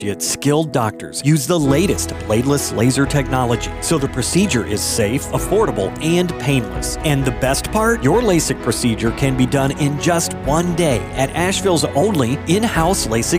Yet skilled doctors use the latest bladeless laser technology, so the procedure is safe, affordable, and painless. And the best part? Your LASIK procedure can be done in just one day at Asheville's only in-house LASIK